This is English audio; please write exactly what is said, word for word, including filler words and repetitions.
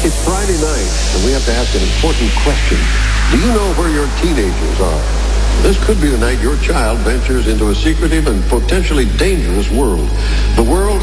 It's Friday night, and we have to ask an important question. Do you know where your teenagers are? This could be the night your child ventures into a secretive and potentially dangerous world. The world